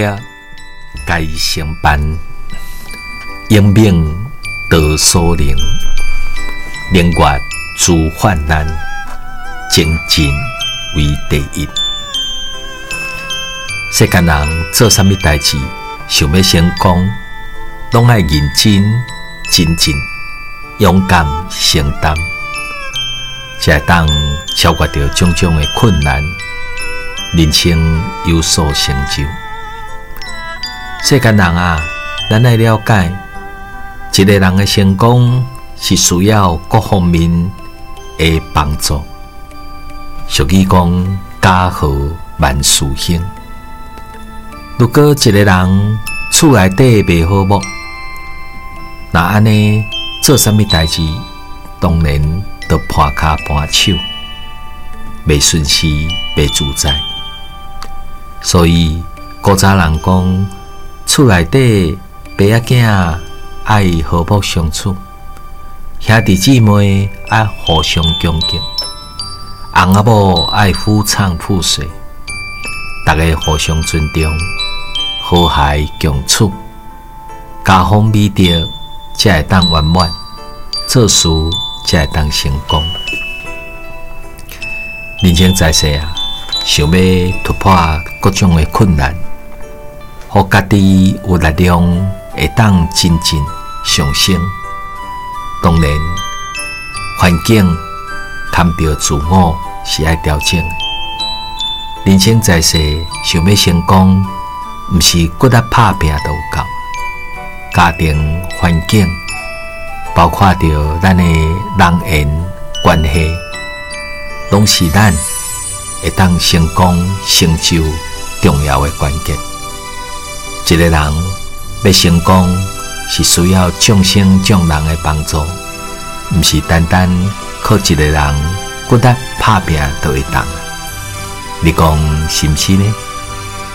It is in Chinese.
该成办，英明得所能，能越诸患难，精进为第一。世间人做啥物代志，想要成功，拢爱认真、精进、勇敢承担，才会当超越着种种的困难，人生有所成就。世间人啊，咱爱了解，一个人的成功是需要各方面的帮助。俗语讲，家和万事兴。如果一个人厝内底袂好摸，那安尼做啥物代志，当然都破骹破手，袂顺时，袂自在。所以古早人讲，厝内底爸仔囝爱和睦相处，兄弟姊妹爱互相恭敬，翁仔某爱夫唱妇随，大家互相尊重，和谐共处，家风美德才会当圆满，做事才会当成功。人生在世啊，想要突破各种的困难，互家己有力量，会当真正上升。当然，环境堪着自我是爱调整的。人生在世，想要成功，毋是骨力拍拼就有够。家庭环境，包括着咱的人缘关系，拢是咱会当成功成就重要的关键。一个人要成功，是需要众生众人的帮助，毋是单单靠一个人骨力拍拼就会当。你讲是毋是呢？